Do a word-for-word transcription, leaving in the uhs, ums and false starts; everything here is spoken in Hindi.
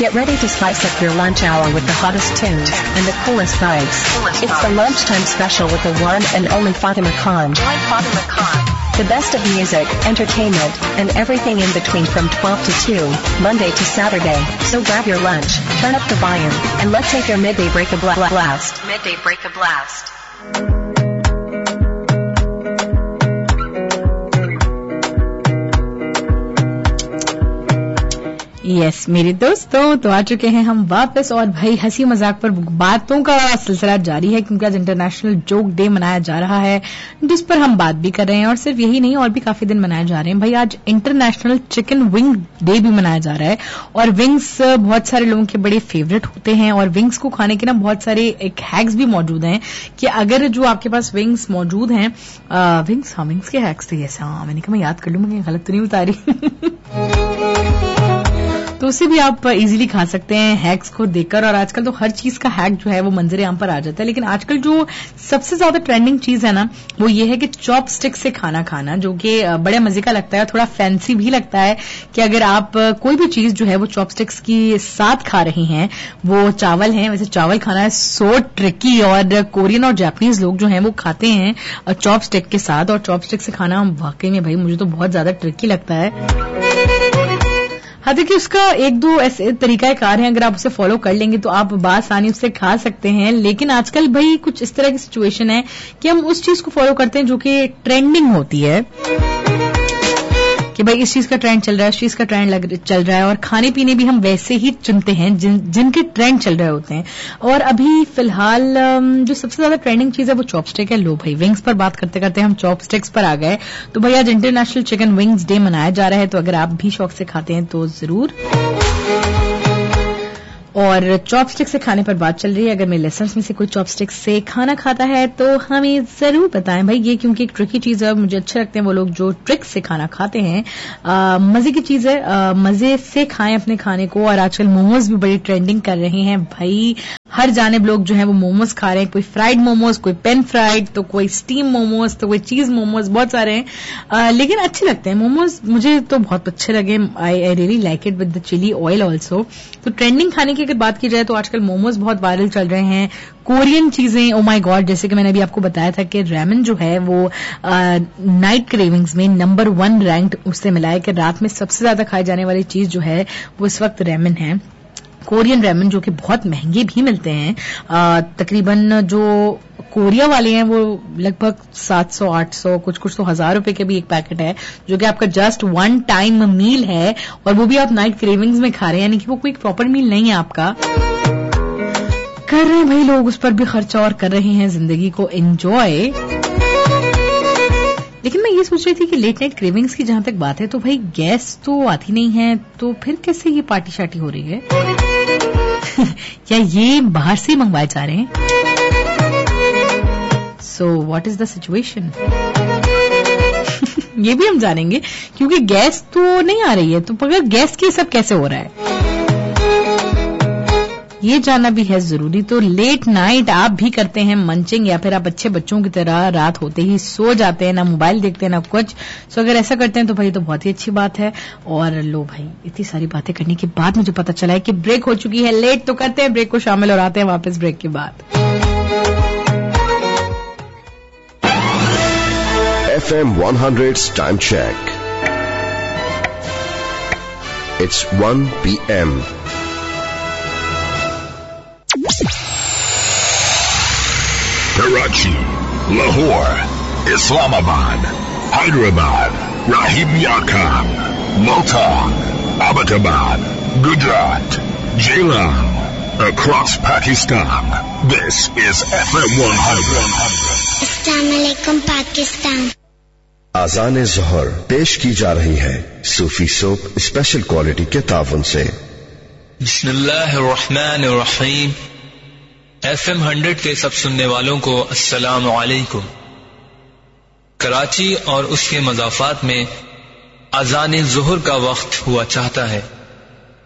Get ready to spice up your lunch hour with the hottest tunes and the coolest vibes. It's the lunchtime special with the one and only Fatima Khan. Join Fatima Khan. The best of music, entertainment, and everything in between from twelve to two, Monday to Saturday. So grab your lunch, turn up the volume, and let's take your midday break a bla- blast. Midday break a blast. Yes yes, मेरे दोस्तों, तो आ चुके हैं हम वापस और भाई हंसी मजाक पर बातों का सिलसिला जारी है क्योंकि आज इंटरनेशनल जोक डे मनाया जा रहा है जिस पर हम बात भी कर रहे हैं। और सिर्फ यही नहीं, और भी काफी दिन मनाए जा रहे हैं। भाई आज इंटरनेशनल चिकन विंग डे भी मनाया जा रहा है और विंग्स बहुत सारे लोगों के बड़े फेवरेट होते हैं और विंग्स को खाने के ना बहुत सारे एक हैक्स भी मौजूद हैं कि अगर जो आपके पास विंग्स मौजूद हैं, आ, विंग्स हाँ विंग्स के हैक्स थे ऐसा, हाँ मैंने कहा मैं याद कर लूं, मैं गलत तो नहीं बता रही तो उसे भी आप इजीली खा सकते हैं हैक्स को देखकर। और आजकल तो हर चीज का हैक जो है वो मंजरे आम पर आ जाता है, लेकिन आजकल जो सबसे ज्यादा ट्रेंडिंग चीज है ना वो ये है कि चॉपस्टिक से खाना खाना, जो कि बड़े मजे का लगता है, थोड़ा फैंसी भी लगता है कि अगर आप कोई भी चीज जो है वो चॉपस्टिक्स के साथ खा रही हैं। वो चावल है, वैसे चावल खाना है सो ट्रिकी और कोरियन और जापानीज लोग जो हैं वो खाते हैं चॉपस्टिक के साथ, और चॉपस्टिक से खाना वाकई में भाई मुझे तो बहुत ज्यादा ट्रिकी लगता है। हाँ देखिए, उसका एक दो ऐसे तरीकाकार हैं, अगर आप उसे फॉलो कर लेंगे तो आप बासानी उससे खा सकते हैं। लेकिन आजकल भाई कुछ इस तरह की सिचुएशन है कि हम उस चीज को फॉलो करते हैं जो कि ट्रेंडिंग होती है कि भाई इस चीज का ट्रेंड चल रहा है, इस चीज का ट्रेंड लग चल रहा है, और खाने पीने भी हम वैसे ही चुनते हैं जिन जिनके ट्रेंड चल रहे होते हैं। और अभी फिलहाल जो सबसे ज्यादा ट्रेंडिंग चीज है वो चॉपस्टिक है। लो भाई, विंग्स पर बात करते करते हम चॉपस्टिक्स पर आ गए। तो भाई आज इंटरनेशनल चिकन विंग्स डे मनाया जा रहा है, तो अगर आप भी शौक से खाते हैं तो जरूर। और चॉपस्टिक से खाने पर बात चल रही है, अगर मेरे लेसन्स में से कोई चॉपस्टिक से खाना खाता है तो हमें जरूर बताएं भाई, ये क्योंकि एक ट्रिकी चीज है। मुझे अच्छे लगते हैं वो लोग जो ट्रिक से खाना खाते हैं। आ, मजे की चीज है, आ, मजे से खाएं अपने खाने को। और आजकल मोमोज भी बड़ी ट्रेंडिंग कर रहे हैं भाई, हर जानिब लोग जो है वो मोमोज खा रहे हैं, कोई फ्राइड मोमोज, कोई पेन फ्राइड, तो कोई स्टीम मोमोज, तो कोई चीज मोमोज, बहुत सारे हैं। आ, लेकिन अच्छे लगते हैं मोमोज, मुझे तो बहुत अच्छे लगे। आई I really like it with the chilli oil also. तो ट्रेंडिंग खाने की अगर बात की जाए तो आजकल मोमोज बहुत वायरल चल रहे हैं। कोरियन चीजें, ओ माय गॉड, जैसे कि मैंने अभी आपको बताया था कि रैमन जो है वो नाइट क्रेविंग्स में नंबर वन रैंक्ड उससे मिला है कि रात में सबसे ज्यादा खाई जाने वाली चीज जो है वो इस वक्त रैमन है। कोरियन रैमन जो कि बहुत महंगे भी मिलते हैं, आ, तकरीबन जो कोरिया वाले हैं वो लगभग सात सौ आठ सौ कुछ कुछ तो हजार रुपए के भी एक पैकेट है, जो कि आपका जस्ट वन टाइम मील है, और वो भी आप नाइट क्रेविंग्स में खा रहे हैं, यानी कि वो कोई प्रॉपर मील नहीं है आपका। कर रहे हैं भाई लोग उस पर भी खर्चा और कर रहे हैं जिंदगी को एंजॉय। लेकिन मैं ये सोच रही थी कि लेट नाइट क्रेविंग्स की जहां तक बात है तो भाई गैस तो आती नहीं है, तो फिर कैसे ये पार्टी शार्टी हो रही है? क्या ये बाहर से मंगवाए जा रहे हैं? So what is the situation? ये भी हम जानेंगे, क्योंकि गैस तो नहीं आ रही है, तो बगैर गैस के सब कैसे हो रहा है ये जानना भी है जरूरी। तो लेट नाइट आप भी करते हैं मंचिंग, या फिर आप अच्छे बच्चों की तरह रात होते ही सो जाते हैं, ना मोबाइल देखते हैं ना कुछ। सो अगर ऐसा करते हैं तो भाई तो बहुत ही अच्छी बात है। और लो भाई, इतनी सारी बातें करने के बाद मुझे पता चला है कि ब्रेक हो चुकी है। लेट तो करते हैं ब्रेक को शामिल और आते हैं वापस ब्रेक के बाद। F M one hundred's time check. It's one p m Karachi, Lahore, Islamabad, Hyderabad, Rahim Yakab, Multan, Abbottabad, Gujarat, Jailam, across Pakistan. This is F M one hundred. Assalamualaikum Pakistan. आज़ान ज़ोहर पेश की जा रही है सूफी सोप स्पेशल क्वालिटी के तावन से। बिस्मिल्लाहिर्रहमानिर्रहीम। एफ एम हंड्रेड के सब सुनने वालों को अस्सलाम वालेकुम। कराची और उसके मज़ाफ़ात में अज़ान ज़ोहर का वक्त हुआ चाहता है।